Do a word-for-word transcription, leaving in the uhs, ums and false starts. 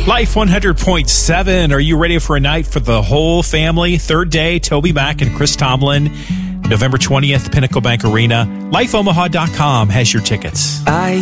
Life one hundred point seven. Are you ready for a night for the whole family? Third day, Toby Mac and Chris Tomlin. November twentieth, Pinnacle Bank Arena. life omaha dot com has your tickets. I